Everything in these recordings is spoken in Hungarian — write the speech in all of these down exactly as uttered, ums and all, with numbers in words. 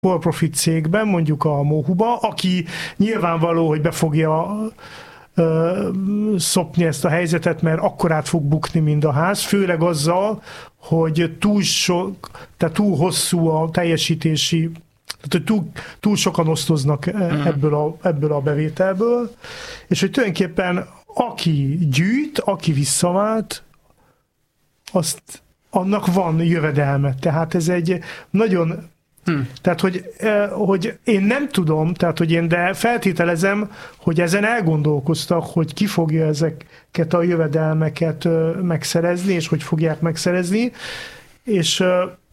for-profit cégben, mondjuk a Mohuba, aki nyilvánvaló, hogy be fogja ö, szopni ezt a helyzetet, mert akkorát fog bukni, mint a ház, főleg azzal, hogy túl, sok, tehát túl hosszú a teljesítési, tehát hogy túl, túl sokan osztoznak ebből a, ebből a bevételből, és hogy tulajdonképpen aki gyűjt, aki visszavált, azt, annak van jövedelme. Tehát ez egy nagyon... Hmm. Tehát, hogy, hogy én nem tudom, tehát, hogy én de feltételezem, hogy ezen elgondolkoztak, hogy ki fogja ezeket a jövedelmeket megszerezni, és hogy fogják megszerezni, és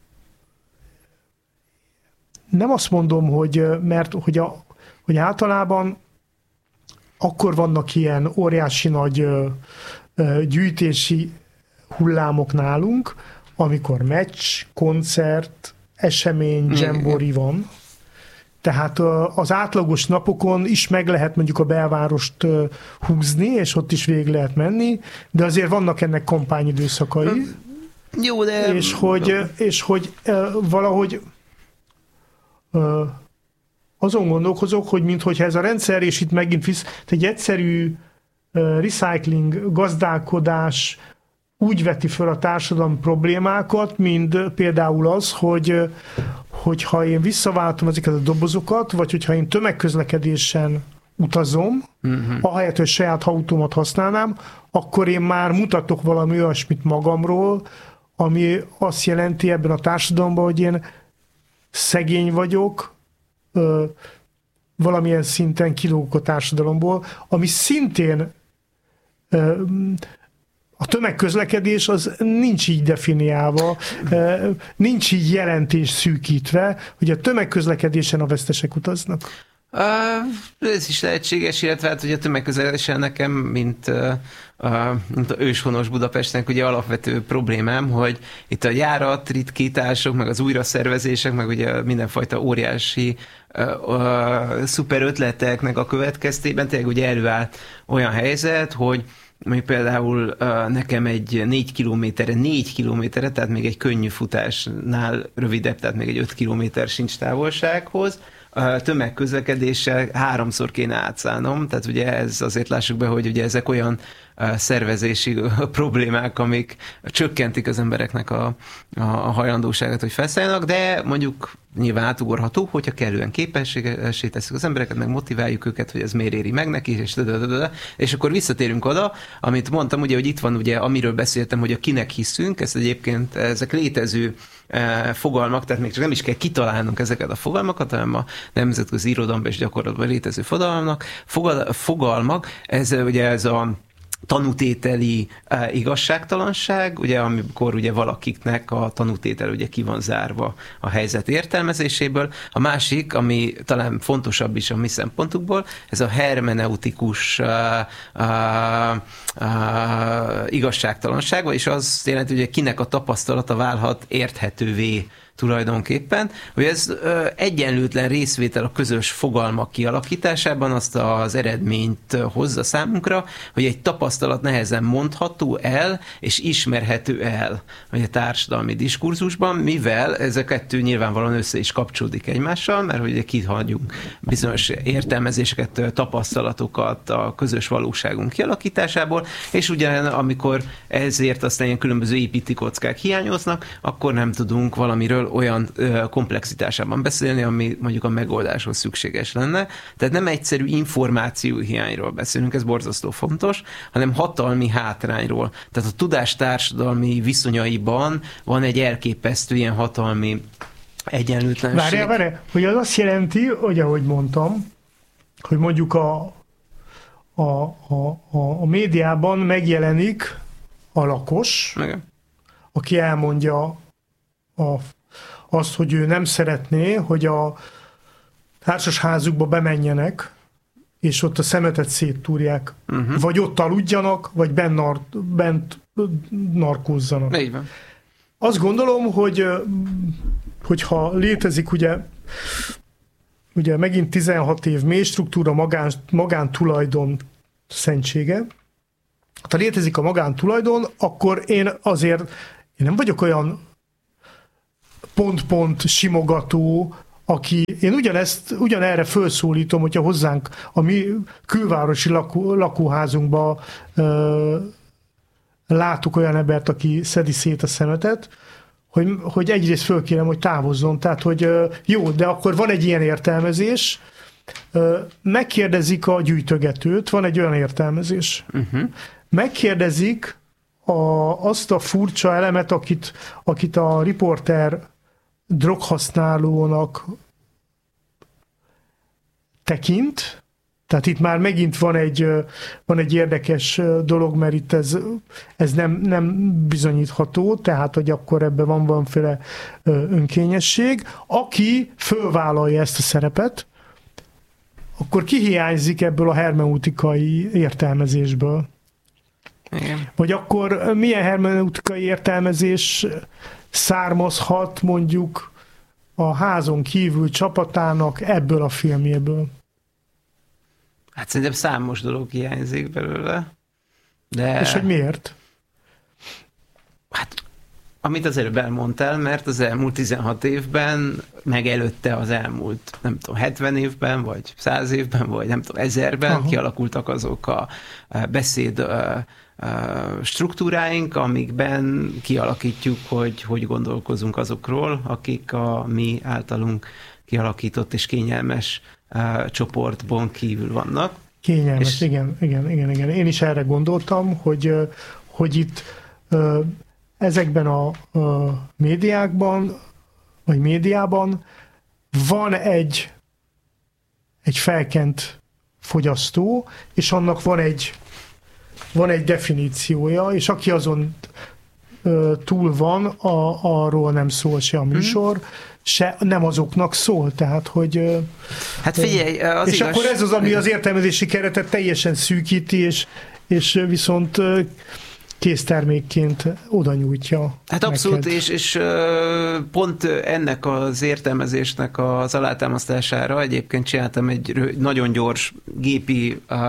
nem azt mondom, hogy, mert hogy, a, hogy általában akkor vannak ilyen óriási nagy gyűjtési hullámok nálunk, amikor meccs, koncert, esemény, dzsembori van. Tehát az átlagos napokon is meg lehet mondjuk a belvárost húzni, és ott is végig lehet menni, de azért vannak ennek kampányidőszakai. Jó, de... És hogy, és hogy valahogy azon gondolkozok, hogy minthogyha ez a rendszer, és itt megint visz, egy egyszerű recycling, gazdálkodás úgy veti föl a társadalmi problémákat, mint például az, hogy hogyha én visszaváltom ezeket a dobozokat, vagy hogyha én tömegközlekedésen utazom, uh-huh. ahelyett, hogy saját autómat használnám, akkor én már mutatok valami olyasmit magamról, ami azt jelenti ebben a társadalomban, hogy én szegény vagyok, ö, valamilyen szinten kilógok a társadalomból, ami szintén ö, a tömegközlekedés az nincs így definiálva, nincs így jelentés szűkítve, hogy a tömegközlekedésen a vesztesek utaznak. Uh, ez is lehetséges, illetve hát, hogy a tömegközlekedésen nekem, mint, uh, uh, mint a őshonos Budapestnek ugye alapvető problémám, hogy itt a járat, ritkítások, meg az újraszervezések, meg ugye mindenfajta óriási uh, uh, szuper ötleteknek a következtében tényleg ugye előáll olyan helyzet, hogy mondjuk például uh, nekem egy négy kilométerre, négy kilométerre, tehát még egy könnyű futásnál rövidebb, tehát még egy öt kilométer sincs távolsághoz, uh, tömegközlekedéssel háromszor kéne átszállnom, tehát ugye ez azért lássuk be, hogy ugye ezek olyan uh, szervezési problémák, amik csökkentik az embereknek a, a, a hajlandóságát, hogy felszálljanak, de mondjuk nyilván átugorható, hogyha kellően képességessé tesszük az embereket, meg motiváljuk őket, hogy ez miért éri meg neki, és dadadada. És akkor visszatérünk oda, amit mondtam, ugye, hogy itt van ugye, amiről beszéltem, hogy a kinek hiszünk, ez egyébként ezek létező eh, fogalmak, tehát még csak nem is kell kitalálnunk ezeket a fogalmakat, hanem a nemzetközi irodalomban és gyakorlatban létező fogalmak, fogal, fogalmak, ez ugye ez a tanútételi uh, igazságtalanság, ugye amikor ugye valakiknek a tanútétel ugye ki van zárva a helyzet értelmezéséből. A másik, ami talán fontosabb is a mi szempontukból, ez a hermeneutikus uh, uh, uh, igazságtalanság, és az jelenti, hogy kinek a tapasztalata válhat érthetővé tulajdonképpen, hogy ez ö, egyenlőtlen részvétel a közös fogalmak kialakításában azt az eredményt hozza számunkra, hogy egy tapasztalat nehezen mondható el, és ismerhető el hogy a társadalmi diskurzusban, mivel ez a kettő nyilvánvalóan össze is kapcsolódik egymással, mert ugye kihagyunk bizonyos értelmezéseket, tapasztalatokat a közös valóságunk kialakításából, és ugyan amikor ezért aztán ilyen különböző építőkockák hiányoznak, akkor nem tudunk valamiről olyan ö, komplexitásában beszélni, ami mondjuk a megoldáshoz szükséges lenne. Tehát nem egyszerű információhiányról beszélünk, ez borzasztó fontos, hanem hatalmi hátrányról. Tehát a tudás társadalmi viszonyaiban van egy elképesztő ilyen hatalmi egyenlőtlenség. Várjál, várjál, hogy az azt jelenti, hogy ahogy mondtam, hogy mondjuk a, a, a, a, a médiában megjelenik a lakos, Igen. aki elmondja a azt, hogy ő nem szeretné, hogy a társasházukba bemenjenek, és ott a szemetet széttúrják. Uh-huh. Vagy ott aludjanak, vagy bent, nar- bent narkózzanak. Így van. Azt gondolom, hogy hogyha létezik ugye, ugye megint tizenhat év mély struktúra, magán, magántulajdon szentsége, ha létezik a magántulajdon, akkor én azért én nem vagyok olyan pont-pont simogató aki, én ugyanezt, ugyanerre felszólítom, hogyha hozzánk a mi külvárosi lakó, lakóházunkba ö, látok olyan embert, aki szedi szét a szemetet, hogy, hogy egyrészt fölkérem, hogy távozzon. Tehát, hogy ö, jó, de akkor van egy ilyen értelmezés, ö, megkérdezik a gyűjtögetőt, van egy olyan értelmezés. Uh-huh. Megkérdezik a, azt a furcsa elemet, akit, akit a riporter droghasználónak tekint, tehát itt már megint van egy, van egy érdekes dolog, mert itt ez, ez nem, nem bizonyítható, tehát hogy akkor ebben van valamiféle önkényesség. Aki fölvállalja ezt a szerepet, akkor kihiányzik ebből a hermeneutikai értelmezésből. Igen. Vagy akkor milyen hermeneutikai értelmezés származhat mondjuk a Házon kívül csapatának ebből a filmjéből? Hát szerintem számos dolog hiányzik belőle. De... És hogy miért? Hát, amit az előbb elmondtál, mert az elmúlt tizenhat évben, meg előtte az elmúlt, nem tudom, hetven évben, vagy száz évben, vagy nem tudom, ezerben Aha. kialakultak azok a beszéd struktúráink, amikben kialakítjuk, hogy hogy gondolkozunk azokról, akik a mi általunk kialakított és kényelmes uh, csoportban kívül vannak. Kényelmes, és... igen, igen, igen, igen. Én is erre gondoltam, hogy, hogy itt uh, ezekben a uh, médiákban, vagy médiában van egy, egy felkent fogyasztó, és annak van egy van egy definíciója, és aki azon ö, túl van, a, arról nem szól se a műsor, hmm. se nem azoknak szól, tehát, hogy... Ö, hát figyelj, az És igaz... akkor ez az, ami az értelmezési keretet teljesen szűkíti, és, és viszont ö, késztermékként oda nyújtja. Hát abszolút, és, és pont ennek az értelmezésnek az alátámasztására egyébként csináltam egy nagyon gyors gépi uh,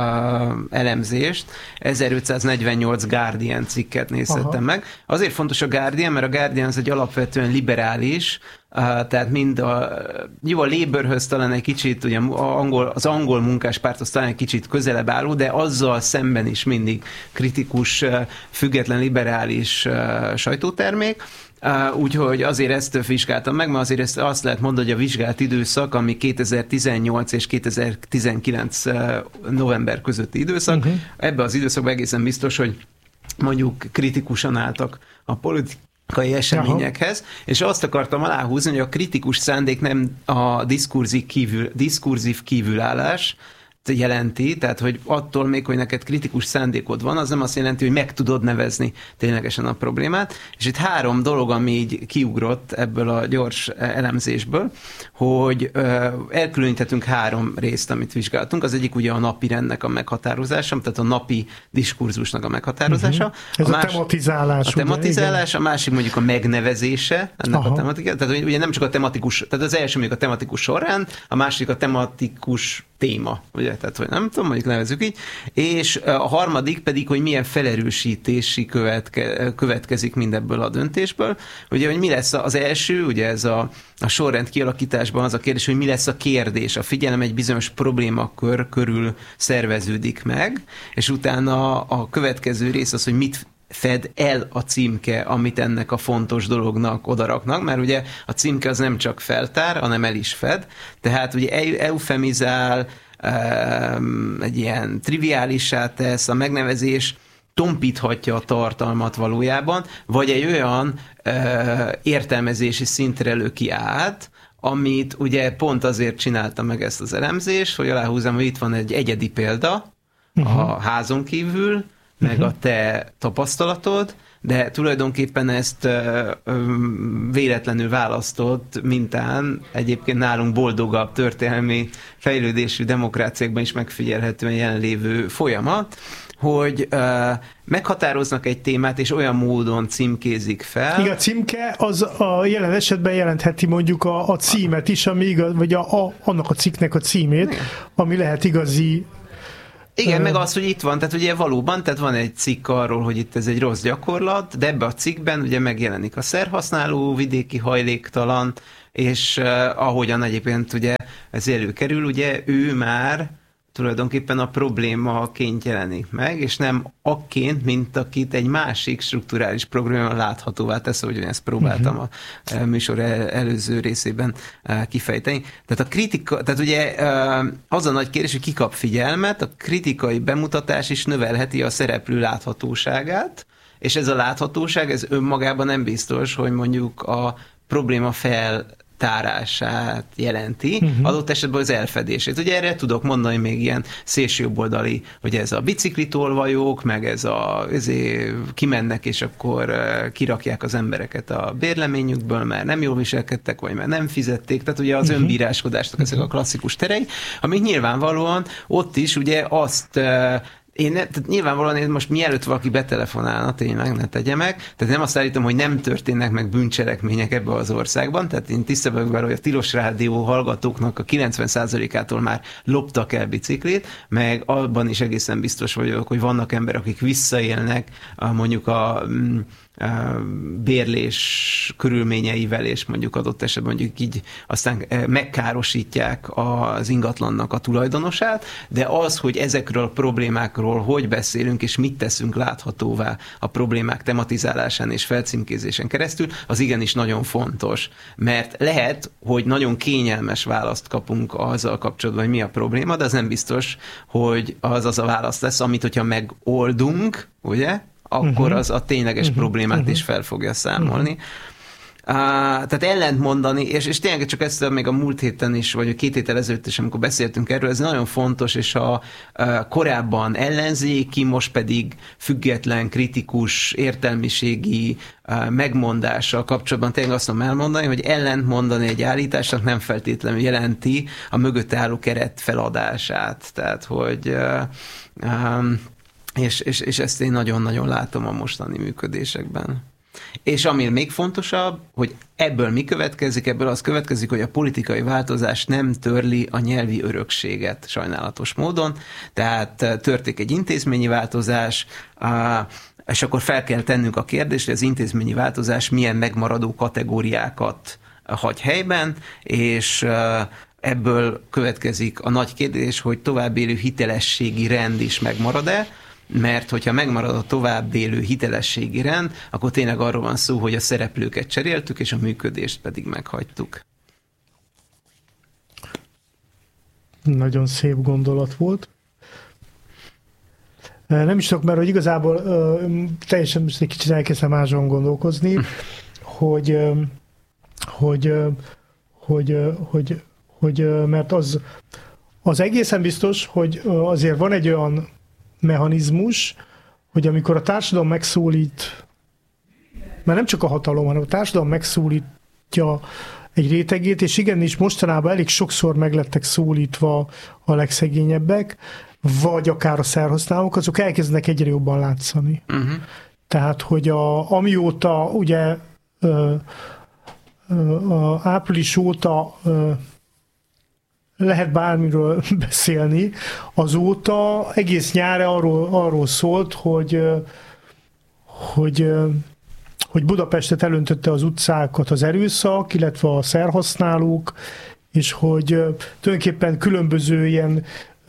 elemzést, ezerötszáznegyvennyolc Guardian cikket nézhettem Aha. meg. Azért fontos a Guardian, mert a Guardian az egy alapvetően liberális, Uh, tehát mind a, jó, a Labourhöz talán egy kicsit, ugye angol, az angol munkáspárthoz talán egy kicsit közelebb álló, de azzal szemben is mindig kritikus, független, liberális uh, sajtótermék. Uh, úgyhogy azért ezt vizsgáltam meg, mert azért ezt azt lehet mondani, hogy a vizsgált időszak, ami kétezer-tizennyolc és kétezer-tizenkilenc uh, november közötti időszak, uh-huh. ebben az időszakban egészen biztos, hogy mondjuk kritikusan álltak a politikai eseményekhez, Aha. és azt akartam aláhúzni, hogy a kritikus szándék nem a diskurzív, kívül, diskurzív kívülállás jelenti, tehát hogy attól még, hogy neked kritikus szándékod van, az nem azt jelenti, hogy meg tudod nevezni ténylegesen a problémát. És itt három dolog, ami így kiugrott ebből a gyors elemzésből, hogy ö, elkülöníthetünk három részt, amit vizsgáltunk. Az egyik ugye a napi rendnek a meghatározása, tehát a napi diskurzusnak a meghatározása. Uh-huh. Ez a, más, a tematizálás. A tematizálás, ugye, a másik mondjuk a megnevezése ennek Aha. a tematikának. Tehát ugye nem csak a tematikus, tehát az első mondjuk a tematikus sorrend, a másik a tematikus téma, ugye, tehát hogy nem tudom, mondjuk nevezzük így, és a harmadik pedig, hogy milyen felerősítési követke, következik mindebből a döntésből. Ugye, hogy mi lesz az első, ugye ez a, a sorrend kialakításban az a kérdés, hogy mi lesz a kérdés. A figyelem egy bizonyos problémakör körül szerveződik meg, és utána a következő rész az, hogy mit fed el a címke, amit ennek a fontos dolognak odaraknak, mert ugye a címke az nem csak feltár, hanem el is fed, tehát ugye eufemizál, egy ilyen triviálissá tesz, a megnevezés tompíthatja a tartalmat valójában, vagy egy olyan értelmezési szintre lő ki át, amit ugye pont azért csinálta meg ezt az elemzést, hogy aláhúzom, hogy itt van egy egyedi példa uh-huh. a házon kívül, meg uh-huh. a te tapasztalatod, de tulajdonképpen ezt ö, ö, véletlenül választott mintán egyébként nálunk boldogabb történelmi fejlődésű demokráciákban is megfigyelhetően jelenlévő folyamat, hogy ö, meghatároznak egy témát, és olyan módon címkézik fel. Igen, a címke az a jelen esetben jelentheti mondjuk a, a címet is, ami igaz, vagy a, a, annak a cikknek a címét, Igen. ami lehet igazi. Igen, meg az, hogy itt van, tehát ugye valóban, tehát van egy cikk arról, hogy itt ez egy rossz gyakorlat, de ebbe a cikkben ugye megjelenik a szerhasználó, vidéki hajléktalan, és uh, ahogyan egyébként ugye ez előkerül, ugye ő már tulajdonképpen a problémaként jelenik meg, és nem akként, mint akit egy másik strukturális probléma láthatóvá tesz, ahogy ezt próbáltam a műsor előző részében kifejteni. Tehát a kritika, tehát ugye az a nagy kérdés, hogy ki kap figyelmet, a kritikai bemutatás is növelheti a szereplő láthatóságát, és ez a láthatóság, ez önmagában nem biztos, hogy mondjuk a probléma fel tárását jelenti, uh-huh. adott esetben az elfedését. Ugye erre tudok mondani még ilyen szélsőjobboldali, hogy ez a biciklitolvajók, meg ez a ezért kimennek, és akkor kirakják az embereket a bérleményükből, mert nem jól viselkedtek, vagy mert nem fizették. Tehát ugye az uh-huh. önbíráskodásnak ezek a klasszikus terei, amik nyilvánvalóan ott is ugye azt Én ne, tehát nyilvánvalóan én most mielőtt valaki betelefonálna, tényleg ne tegye meg, tehát nem azt állítom, hogy nem történnek meg bűncselekmények ebbe az országban, tehát én tisztában vagyok, hogy a Tilos Rádió hallgatóknak a kilencven százalékától már loptak el biciklit, meg abban is egészen biztos vagyok, hogy vannak emberek, akik visszaélnek a, mondjuk a bérlés körülményeivel, és mondjuk adott esetben mondjuk így aztán megkárosítják az ingatlannak a tulajdonosát, de az, hogy ezekről a problémákról hogy beszélünk, és mit teszünk láthatóvá a problémák tematizálásán és felcímkézésen keresztül, az igenis nagyon fontos. Mert lehet, hogy nagyon kényelmes választ kapunk azzal kapcsolatban, hogy mi a probléma, de az nem biztos, hogy az az a válasz lesz, amit hogyha megoldunk, ugye? akkor az a tényleges uh-huh. problémát uh-huh. is fel fogja számolni. Uh-huh. Uh, tehát ellentmondani, és, és tényleg csak ezt még a múlt héten is, vagy a két héttel ezelőtt is, amikor beszéltünk erről, ez nagyon fontos, és a, a korábban ellenzéki, most pedig független, kritikus, értelmiségi uh, megmondással kapcsolatban tényleg azt tudom elmondani, hogy ellentmondani egy állításnak nem feltétlenül jelenti a mögött álló keret feladását. Tehát, hogy uh, um, És, és, és ezt én nagyon-nagyon látom a mostani működésekben. És ami még fontosabb, hogy ebből mi következik, ebből az következik, hogy a politikai változás nem törli a nyelvi örökséget sajnálatos módon, tehát történik egy intézményi változás, és akkor fel kell tennünk a kérdést, hogy az intézményi változás milyen megmaradó kategóriákat hagy helyben, és ebből következik a nagy kérdés, hogy továbbélő hitelességi rend is megmarad-e, mert hogyha megmarad a továbbélő hitelességi rend, akkor tényleg arról van szó, hogy a szereplőket cseréltük, és a működést pedig meghagytuk. Nagyon szép gondolat volt. Nem is tudok, mert hogy igazából teljesen most egy kicsit elkezdtem máson gondolkozni, hogy, hogy, hogy, hogy, hogy mert az, az egészen biztos, hogy azért van egy olyan mechanizmus, hogy amikor a társadalom megszólít, mert nem csak a hatalom, hanem a társadalom megszólítja egy rétegét, és igenis mostanában elég sokszor meglettek szólítva a legszegényebbek, vagy akár a szerhasználók, azok elkezdenek egyre jobban látszani. Uh-huh. Tehát, hogy a, amióta ugye ö, ö, a április óta ö, lehet bármiről beszélni, azóta egész nyár arról, arról szólt, hogy, hogy, hogy Budapestet elöntötte az utcákat az erőszak, illetve a szerhasználók, és hogy tulajdonképpen különböző ilyen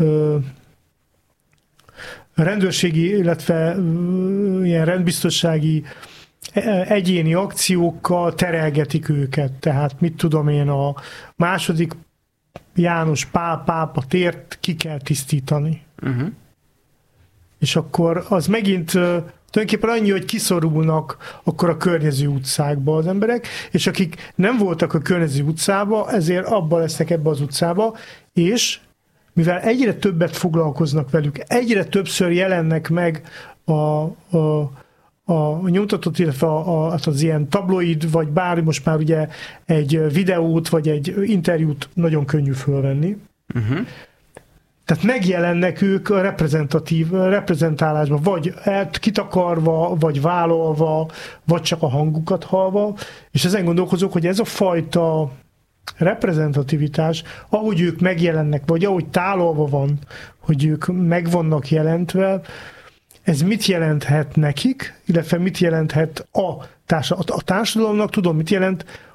rendőrségi, illetve ilyen rendbiztonsági egyéni akciókkal terelgetik őket. Tehát mit tudom én, a második János Pál pápa tért ki kell tisztítani. Uh-huh. És akkor az megint tulajdonképpen annyi, hogy kiszorulnak akkor a környező utcákba az emberek, és akik nem voltak a környező utcába, ezért abba lesznek ebbe az utcába, és mivel egyre többet foglalkoznak velük, egyre többször jelennek meg a, a a nyomtatott, illetve a, a, az ilyen tabloid, vagy bár most már ugye egy videót, vagy egy interjút nagyon könnyű fölvenni. Uh-huh. Tehát megjelennek ők a reprezentatív reprezentálásban, vagy kitakarva, vagy vállalva, vagy csak a hangukat hallva, és ezen gondolkozok, hogy ez a fajta reprezentativitás, ahogy ők megjelennek, vagy ahogy tálalva van, hogy ők meg vannak jelentve, ez mit jelenthet nekik, illetve mit jelenthet a társadalomnak? A társadalomnak tudom, mit jelent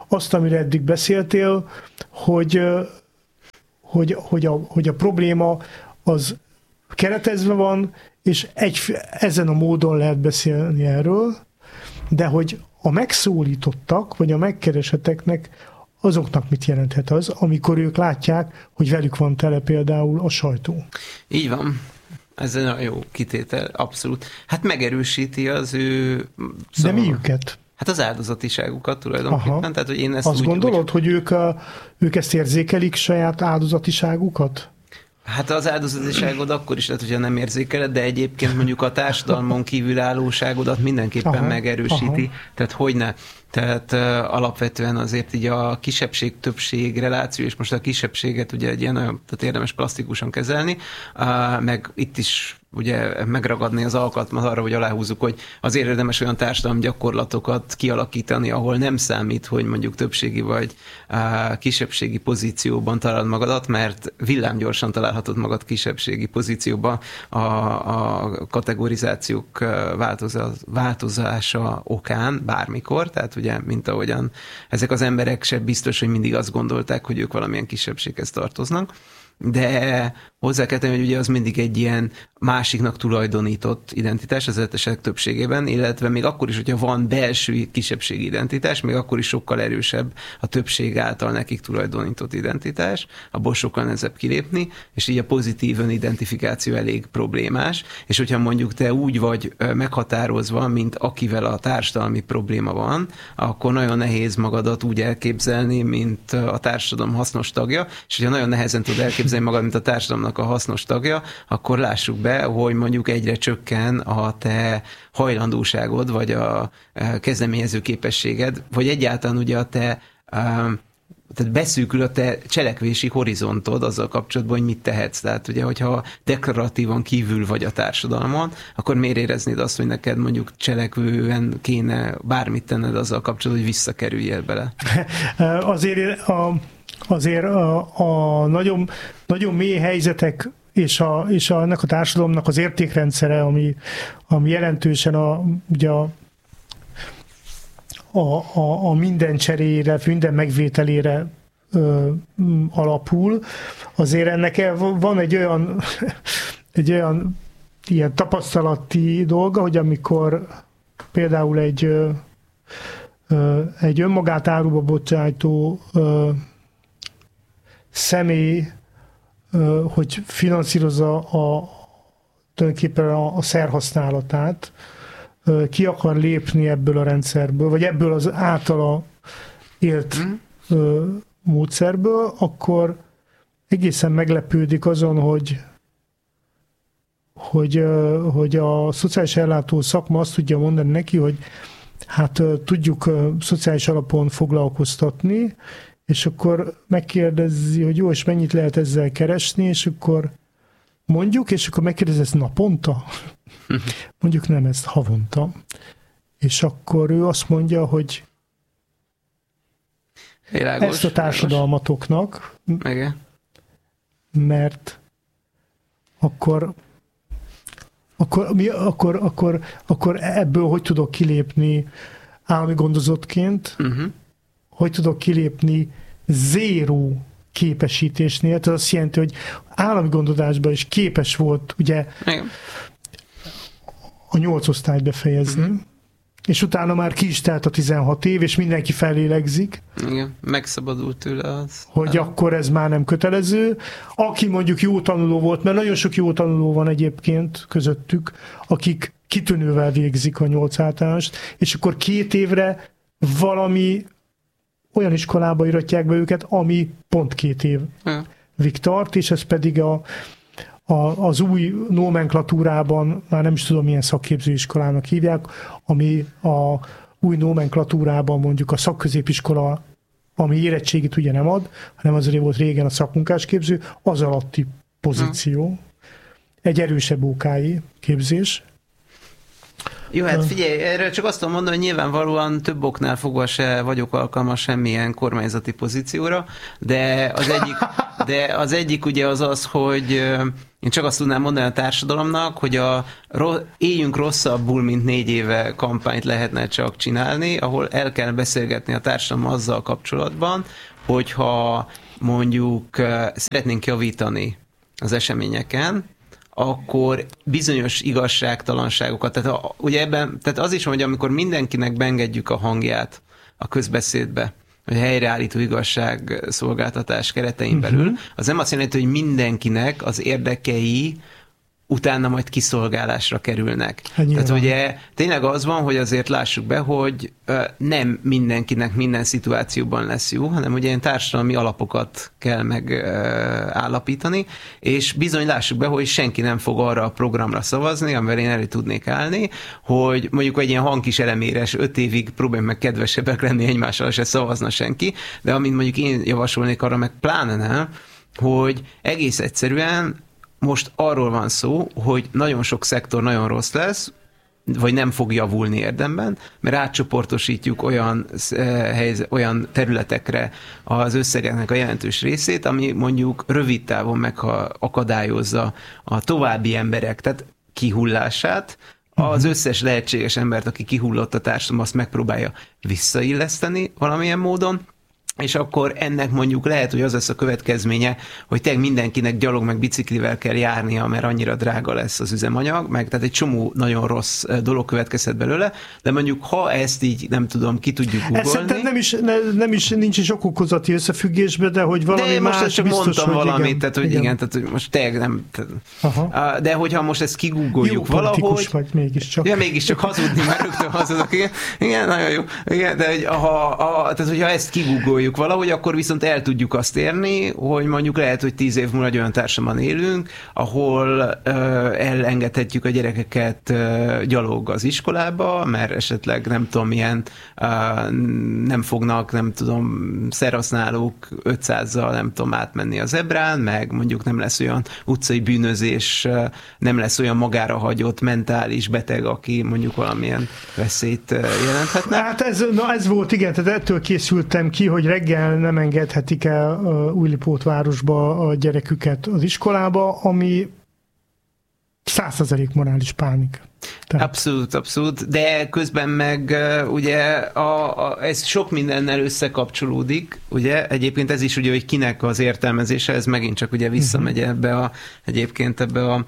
azt, amire eddig beszéltél, hogy, hogy, hogy, a, hogy a probléma az keretezve van, és egy, ezen a módon lehet beszélni erről, de hogy a megszólítottak, vagy a megkereseteknek azoknak mit jelenthet az, amikor ők látják, hogy velük van tele például a sajtó. Így van. Ez egy jó kitétel, abszolút. Hát megerősíti az ő... De miüket? Hát az áldozatiságukat tulajdonképpen. Aha. Tehát, hogy én ezt Azt úgy, gondolod, úgy... hogy ők, a, ők ezt érzékelik, saját áldozatiságukat? Hát az áldozatiságod akkor is lehet, hogyha nem érzékeled, de egyébként mondjuk a társadalmon kívülállóságodat mindenképpen aha, megerősíti. Aha. Tehát hogyne. Tehát uh, alapvetően azért így a kisebbség-többség reláció, és most a kisebbséget ugye egy ilyen, tehát érdemes plastikusan kezelni, uh, meg itt is ugye megragadni az alkalmat arra, hogy aláhúzzuk, hogy azért érdemes olyan társadalmi gyakorlatokat kialakítani, ahol nem számít, hogy mondjuk többségi vagy uh, kisebbségi pozícióban találod magadat, mert villámgyorsan találhatod magad kisebbségi pozícióban a, a kategorizációk változása okán bármikor, tehát ugye, mint ahogyan ezek az emberek se biztos, hogy mindig azt gondolták, hogy ők valamilyen kisebbséghez tartoznak, de hozzá kell tenni, hogy ugye az mindig egy ilyen másiknak tulajdonított identitás az esetesek többségében, illetve még akkor is, hogyha van belső kisebbségi identitás, még akkor is sokkal erősebb a többség által nekik tulajdonított identitás, abból sokkal nehezebb kilépni, és így a pozitív önidentifikáció elég problémás, és hogyha mondjuk te úgy vagy meghatározva, mint akivel a társadalmi probléma van, akkor nagyon nehéz magadat úgy elképzelni, mint a társadalom hasznos tagja, és hogyha nagyon nehezen tud elképzelni magad, mint a társadalomnak a hasznos tagja, akkor lássuk be, hogy mondjuk egyre csökken a te hajlandóságod, vagy a kezdeményező képességed, vagy egyáltalán ugye a te, tehát beszűkül a te cselekvési horizontod azzal kapcsolatban, hogy mit tehetsz. Tehát ugye, hogyha deklaratívan kívül vagy a társadalmon, akkor miért éreznéd azt, hogy neked mondjuk cselekvően kéne bármit tenned azzal kapcsolatban, hogy visszakerüljél bele? Azért a Azért a, a nagyon, nagyon mély helyzetek és, a, és a, ennek a társadalomnak az értékrendszere, ami, ami jelentősen a, ugye a, a, a, a minden cserére, minden megvételére ö, alapul, azért ennek van egy olyan, egy olyan ilyen tapasztalati dolga, hogy amikor például egy, ö, ö, egy önmagát áruba bocsájtó ö, személy, hogy finanszírozza a, tulajdonképpen a, a szerhasználatát, ki akar lépni ebből a rendszerből, vagy ebből az általa élt mm. módszerből, akkor egészen meglepődik azon, hogy, hogy, hogy a szociális ellátó szakma azt tudja mondani neki, hogy hát tudjuk szociális alapon foglalkoztatni, és akkor megkérdezi, hogy jó, és mennyit lehet ezzel keresni, és akkor mondjuk, és akkor megkérdezi, ezt naponta? Mondjuk nem, ezt havonta. És akkor ő azt mondja, hogy világos, ezt a társadalmatoknak, világos. Mert akkor akkor, mi, akkor, akkor, akkor ebből hogy tudok kilépni állami gondozottként, uh-huh. hogy tudok kilépni zéró képesítésnél, tehát azt jelenti, hogy állami gondozásban is képes volt ugye igen. a nyolc osztályt befejezni, uh-huh. és utána már ki is telt a tizenhat év, és mindenki felélegzik. Igen, megszabadult tőle az. Hogy akkor ez már nem kötelező. Aki mondjuk jó tanuló volt, mert nagyon sok jó tanuló van egyébként közöttük, akik kitűnővel végzik a nyolc általánost, és akkor két évre valami olyan iskolába iratják be őket, ami pont két évig tart, és ez pedig a, a, az új nomenklatúrában, már nem is tudom, milyen szakképzőiskolának hívják, ami a új nomenklatúrában mondjuk a szakközépiskola, ami érettségit ugye nem ad, hanem azért volt régen a szakmunkásképző, az alatti pozíció. Egy erősebb ó ká i képzés. Jó, hát figyelj, erre csak azt tudom mondani, hogy nyilvánvalóan több oknál fogva se vagyok alkalmas semmilyen kormányzati pozícióra, de az egyik, de az egyik ugye az az, hogy én csak azt tudnám mondani a társadalomnak, hogy a éljünk rosszabbul, mint négy éve kampányt lehetne csak csinálni, ahol el kell beszélgetni a társadalom azzal kapcsolatban, hogyha mondjuk szeretnénk javítani az eseményeken, akkor bizonyos igazságtalanságokat, tehát a, ugye ebben, tehát az is, hogy amikor mindenkinek beengedjük a hangját a közbeszédbe, hogy helyreállító igazságszolgáltatás keretein belül, uh-huh. az nem azt jelenti, hogy mindenkinek az érdekei utána majd kiszolgálásra kerülnek. Hát tehát ugye tényleg az van, hogy azért lássuk be, hogy nem mindenkinek minden szituációban lesz jó, hanem ugye ilyen társadalmi alapokat kell megállapítani, és bizony lássuk be, hogy senki nem fog arra a programra szavazni, amivel én elő tudnék állni, hogy mondjuk egy ilyen hangkis eleméres öt évig próbálj meg kedvesebbek lenni egymással, se szavazna senki, de amint mondjuk én javasolnék arra, meg pláne nem, hogy egész egyszerűen most arról van szó, hogy nagyon sok szektor nagyon rossz lesz, vagy nem fog javulni érdemben, mert átcsoportosítjuk olyan, helyzet, olyan területekre az összegeknek a jelentős részét, ami mondjuk rövid távon megakadályozza a további emberek, tehát kihullását, az összes lehetséges embert, aki kihullott a társadalom, azt megpróbálja visszailleszteni valamilyen módon, és akkor ennek mondjuk lehet, hogy az lesz a következménye, hogy tényleg mindenkinek gyalog meg biciklivel kell járnia, mert annyira drága lesz az üzemanyag, meg tehát egy csomó nagyon rossz dolog következhet belőle, de mondjuk ha ezt így, nem tudom, ki tudjuk googolni. Nem is, ne, nem is, nincs is okokozati összefüggésben, de hogy valami de más most csak biztos, mondtam hogy valamit, igen, tehát hogy igen, igen tehát hogy most tényleg nem. Tehát, de hogyha most ezt kigúgoljuk valahogy. Vagy mégiscsak. Ja, mégiscsak hazudni, mert rögtön hazudok, igen, igen, nagyon jó. Igen, de hogy ha, a, tehát, hogyha ezt kigúgoljuk valahogy, akkor viszont el tudjuk azt érni, hogy mondjuk lehet, hogy tíz év múlva egy olyan társadalomban élünk, ahol uh, elengedhetjük a gyerekeket uh, gyalog az iskolába, mert esetleg nem tudom milyen uh, nem fognak, nem tudom, szerhasználók ötszázzal nem tudom átmenni az zebrán, meg mondjuk nem lesz olyan utcai bűnözés, uh, nem lesz olyan magára hagyott mentális beteg, aki mondjuk valamilyen veszélyt uh, jelenthetne. Hát ez, na ez volt, igen, tehát ettől készültem ki, hogy reggel nem engedhetik el Újlipótvárosba a gyereküket az iskolába, ami száz százalék morális pánik. Tehát. Abszolút, abszolút, de közben meg ugye a, a, ez sok mindennel összekapcsolódik, ugye egyébként ez is ugye, hogy kinek az értelmezése, ez megint csak ugye visszamegy ebbe a, egyébként ebbe a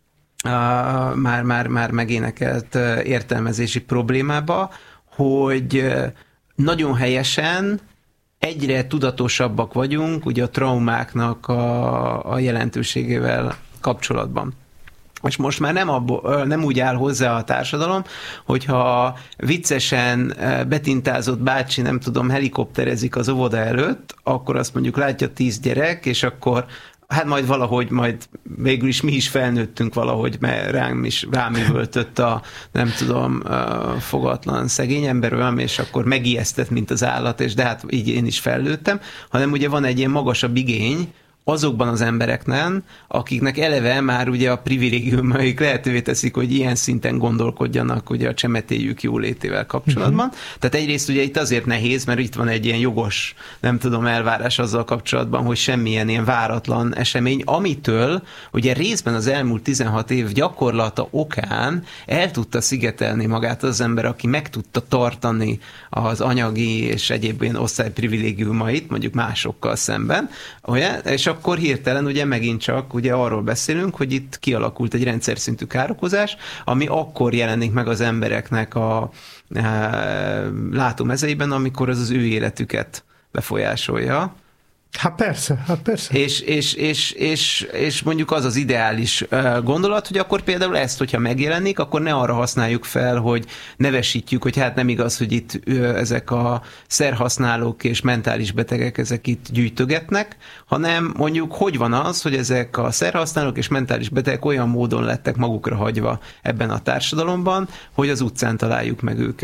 a már, már, már megénekelt értelmezési problémába, hogy nagyon helyesen egyre tudatosabbak vagyunk ugye a traumáknak a, a jelentőségével kapcsolatban. És most már nem, abból, nem úgy áll hozzá a társadalom, hogyha viccesen betintázott bácsi, nem tudom, helikopterezik az óvoda előtt, akkor azt mondjuk látja tíz gyerek, és akkor hát majd valahogy, majd végül is mi is felnőttünk valahogy, mert rám is rám üvöltött a, nem tudom, a fogatlan szegény ember, és akkor megijesztett, mint az állat, és de hát így én is fejlődtem, hanem ugye van egy ilyen magasabb igény azokban az embereknek, akiknek eleve már ugye a privilégiumaik lehetővé teszik, hogy ilyen szinten gondolkodjanak ugye a csemetéjük jólétével kapcsolatban. Uh-huh. Tehát egyrészt ugye itt azért nehéz, mert itt van egy ilyen jogos, nem tudom, elvárás azzal kapcsolatban, hogy semmilyen ilyen váratlan esemény, amitől ugye részben az elmúlt tizenhat év gyakorlata okán el tudta szigetelni magát az ember, aki meg tudta tartani az anyagi és egyéb ilyen osztályprivilégiumait, mondjuk másokkal szemben, ugye? És akkor hirtelen ugye megint csak ugye arról beszélünk, hogy itt kialakult egy rendszer szintű károkozás, ami akkor jelenik meg az embereknek a e, látómezeiben, amikor az az ő életüket befolyásolja. Hát persze, hát persze. És, és, és, és, és mondjuk az az ideális gondolat, hogy akkor például ezt, hogyha megjelenik, akkor ne arra használjuk fel, hogy nevesítjük, hogy hát nem igaz, hogy itt ezek a szerhasználók és mentális betegek ezek itt gyűjtögetnek, hanem mondjuk hogy van az, hogy ezek a szerhasználók és mentális betegek olyan módon lettek magukra hagyva ebben a társadalomban, hogy az utcán találjuk meg őket.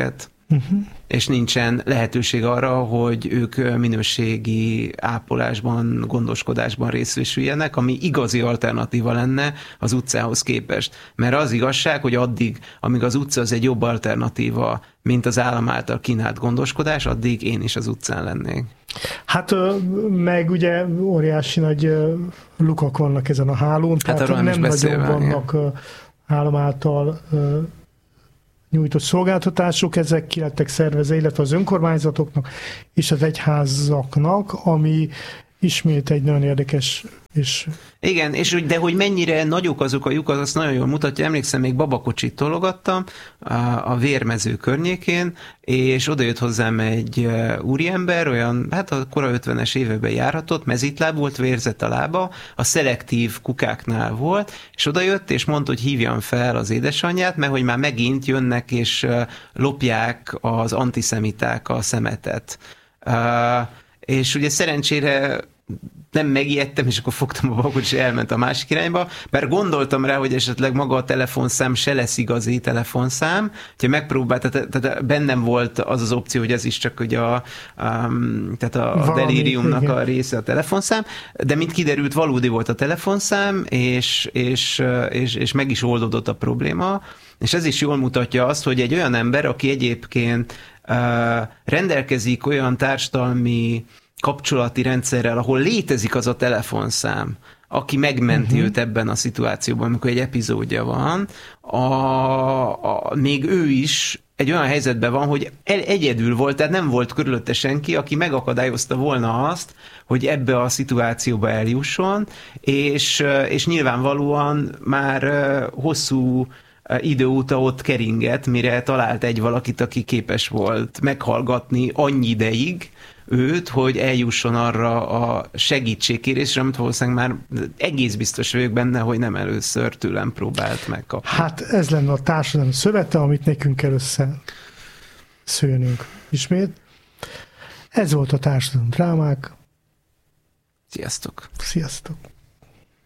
Uh-huh. És nincsen lehetőség arra, hogy ők minőségi ápolásban, gondoskodásban részesüljenek, ami igazi alternatíva lenne az utcához képest. Mert az igazság, hogy addig, amíg az utca az egy jobb alternatíva, mint az állam által kínált gondoskodás, addig én is az utcán lennék. Hát meg ugye óriási nagy lukak vannak ezen a hálón, hát tehát nem nagyon vannak állam által nyújtott szolgáltatások, ezek ki lettek szervezve, illetve az önkormányzatoknak és az egyházaknak, ami ismét egy nagyon érdekes és... Igen, és de hogy mennyire nagyok azok a lyukak, azt nagyon jól mutatja. Emlékszem, még babakocsit tologattam a, a Vérmező környékén, és oda jött hozzám egy úriember, olyan, hát a kora ötvenes években járhatott, mezitláb volt, vérzett a lába, a szelektív kukáknál volt, és oda jött, és mondta, hogy hívjam fel az édesanyját, mert hogy már megint jönnek, és lopják az antiszemiták a szemetet. És ugye szerencsére nem megijedtem, és akkor fogtam a babakot, és elment a másik irányba, bár gondoltam rá, hogy esetleg maga a telefonszám se lesz igazi telefonszám, úgyhogy megpróbált, tehát, tehát bennem volt az az opció, hogy ez is csak ugye a, um, tehát a valami, delíriumnak igen. a része a telefonszám, de mint kiderült, valódi volt a telefonszám, és, és, és, és meg is oldódott a probléma, és ez is jól mutatja azt, hogy egy olyan ember, aki egyébként uh, rendelkezik olyan társadalmi kapcsolati rendszerrel, ahol létezik az a telefonszám, aki megmenti uh-huh. őt ebben a szituációban, amikor egy epizódja van, a, a, még ő is egy olyan helyzetben van, hogy el, egyedül volt, tehát nem volt körülötte senki, aki megakadályozta volna azt, hogy ebbe a szituációba eljusson, és, és nyilvánvalóan már hosszú idő óta ott keringett, mire talált egy valakit, aki képes volt meghallgatni annyi ideig őt, hogy eljusson arra a segítségkérésre, amit valószínűleg már egész biztos vagyok benne, hogy nem először tőlem próbált megkapni. Hát ez lenne a társadalmi szövete, amit nekünk kell összeszőnünk ismét. Ez volt a társadalmi drámák. Sziasztok! Sziasztok!